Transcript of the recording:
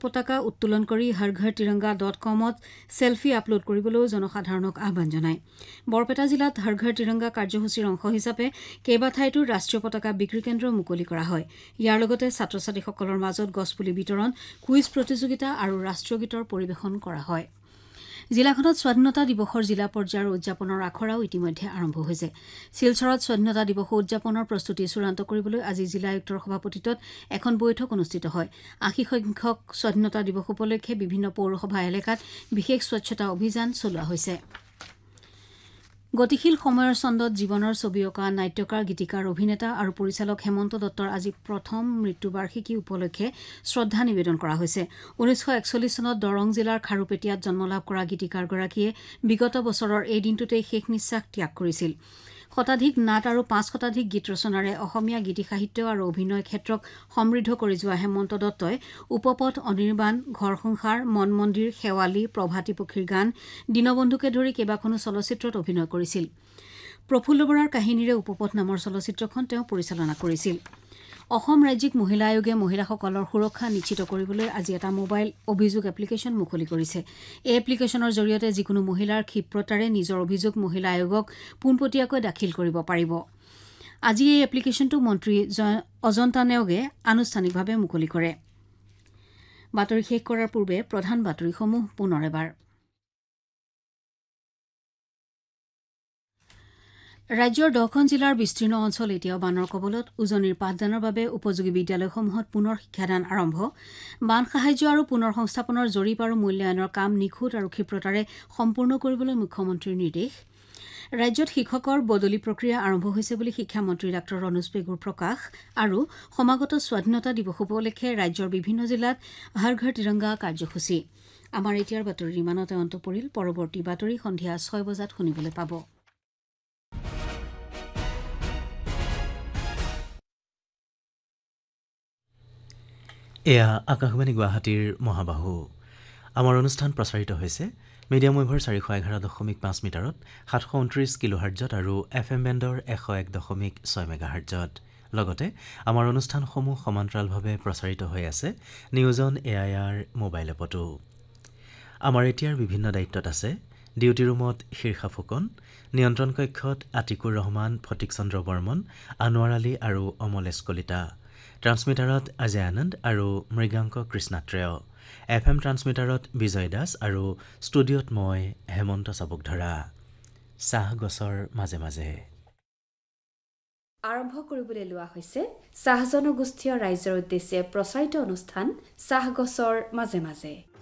পতাকা উত্তোলন কৰি harghar-tiranga.com-ত সেলফি আপলোড কৰিবলৈ জনসাধাৰণক আহ্বান জনায়। বৰপেটা জিলাত হৰ ঘৰ তিৰংগা কাৰ্যসূচীৰ অংশ হিচাপে কেইবাঠাইতো ৰাষ্ট্ৰীয় পতাকা বিক্ৰী কেন্দ্ৰ মুকলি কৰা হয়। ইয়াৰ লগতে ছাত্ৰ-ছাত্ৰীসকলৰ মাজত গছপুলি বিতৰণ, কুইজ প্ৰতিযোগিতা আৰু ৰাষ্ট্ৰীয় গীতৰ পৰিৱেশন কৰা হয়। জিলাখনত স্বাধীনতা দিৱসৰ জিলা পৰ্যায়ৰ উদযাপনৰ আখৰাও ইতিমধ্যে আৰম্ভ হৈছে। শিলচৰত স্বাধীনতা দিৱস উদযাপনৰ প্ৰস্তুতি চূড়ান্ত কৰিবলৈ আজি জিলা আয়ুক্তৰ সভাপতিত্বত এখন বৈঠক অনুষ্ঠিত হয়। ৮০ সংখ্যক স্বাধীনতা দিৱস উপলক্ষে বিভিন্ন পৌৰসভা এলেকাত বিশেষ স্বচ্ছতা অভিযান চলোৱা হৈছে। গতিশীল সময়ৰ ছন্দত জীৱনৰ ছবি অঁকা নাট্যকাৰ, গীতিকাৰ, অভিনেতা আৰু পৰিচালক হেমন্ত দত্তৰ আজি প্ৰথম মৃত্যুবাৰ্ষিকী উপলক্ষে শ্ৰদ্ধা নিবেদন কৰা হৈছে। ১৯৪১ চনত দৰং জিলাৰ খাৰুপেটীয়াত জন্মলাভ কৰা গীতিকাৰগৰাকীয়ে বিগত বছৰৰ এই দিনটোতেই শেষ নিশ্বাস ত্যাগ কৰিছিল। শতাধিক নাট আৰু ৫ শতাধিক গীত ৰচনাৰে অসমীয়া গীতি সাহিত্য আৰু অভিনয় ক্ষেত্ৰক সমৃদ্ধ কৰি যোৱা হেমন্ত দত্তই উপপথ, অনিৰ্বাণ, ঘৰ সংসাৰ, মন মন্দিৰ, শেৱালি, প্ৰভাতী পক্ষীৰ গান, দীনবন্ধুকে ধৰি কেইবাখনো চলচ্চিত্ৰত অভিনয় কৰিছিল। প্ৰফুল্ল বৰাৰ কাহিনীৰে উপপথ নামৰ চলচ্চিত্ৰখন তেওঁ পৰিচালনা কৰিছিল। অসম ৰাজ্যিক মহিলা আয়োগে মহিলাসকলৰ সুৰক্ষা নিশ্চিত কৰিবলৈ আজি এটা মোবাইল অভিযোগ এপ্লিকেশ্যন মুকলি কৰিছে। এই এপ্লিকেশ্যনৰ জৰিয়তে যিকোনো মহিলাৰ ক্ষিপ্ৰতাৰে নিজৰ অভিযোগ মহিলা আয়োগক পোনপটীয়াকৈ দাখিল কৰিব পাৰিব। আজি এই এপ্লিকেশ্যনটো মন্ত্ৰী অজন্তা নেওগে আনুষ্ঠানিকভাৱে মুকলি কৰে। বাতৰি শেষ কৰাৰ পূৰ্বে প্ৰধান বাতৰিসমূহ পুনৰ এবাৰ। ৰাজ্যৰ 10খন জিলাৰ বিস্তীৰ্ণ অঞ্চল এতিয়াও বানৰ কবলত। উজনিৰ পাঠদানৰ বাবে উপযোগী বিদ্যালয়সমূহত পুনৰ শিক্ষাদান আৰম্ভ। বান সাহায্য আৰু পুনৰ সংস্থাপনৰ জৰীপ আৰু মূল্যায়নৰ কাম নিখুঁত আৰু ক্ষিপ্ৰতাৰে সম্পূৰ্ণ কৰিবলৈ মুখ্যমন্ত্ৰীৰ নিৰ্দেশ। ৰাজ্যত শিক্ষকৰ বদলি প্ৰক্ৰিয়া আৰম্ভ হৈছে বুলি শিক্ষামন্ত্ৰী ডাঃ ৰণোজ পেগুৰ প্ৰকাশ। আৰু সমাগত স্বাধীনতা দিৱস উপলক্ষে ৰাজ্যৰ বিভিন্ন জিলাত হৰ ঘৰ তিৰংগা কাৰ্যসূচী। আমাৰ এতিয়াৰ বাতৰি ইমানতে অন্ত পৰিল। পৰৱৰ্তী বাতৰি সন্ধিয়া ৬ বজাত শুনিবলৈ পাব। এয়া আকাশবাণী গুৱাহাটীৰ মহাবাহু। আমাৰ অনুষ্ঠান প্ৰচাৰিত হৈছে মিডিয়াম ৱেভৰ ৪১১.৫ মিটাৰত ৭২৯ কিলোহাৰ্টজত আৰু FM বেণ্ডৰ ১০১.৬ মেগাহাৰ্টজত। লগতে আমাৰ অনুষ্ঠানসমূহ সমান্তৰালভাৱে প্ৰচাৰিত হৈ আছে নিউজ অন AIR মোবাইল এপতো। আমাৰ এতিয়াৰ বিভিন্ন দায়িত্বত আছে ডিউটি ৰুমত শীৰ্ষা ফুকন, নিয়ন্ত্ৰণ কক্ষত আতিকুৰ ৰহমান, ফটিক চন্দ্ৰ বৰ্মন, আনোৱাৰ আলী আৰু অমলেশ কলিতা। ট্ৰান্সমিটাৰত অজয় আনন্দ আৰু মৃগাংক কৃষ্ণাত্ৰেয়। FM ট্ৰান্সমিটাৰত বিজয় দাস আৰু ষ্টুডিঅ'ত মই হেমন্ত চাবুকধৰা। চাহ গছৰ মাজে মাজে আৰম্ভ কৰিবলৈ লোৱা হৈছে চাহ জনগোষ্ঠীয় ৰাইজৰ উদ্দেশ্যে প্ৰচাৰিত অনুষ্ঠান চাহ গছৰ মাজে মাজে।